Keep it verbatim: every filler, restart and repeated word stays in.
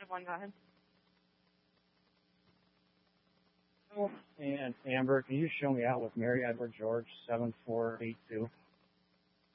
one, go ahead. And Amber, can you show me out with Mary Edward George seven four eight two?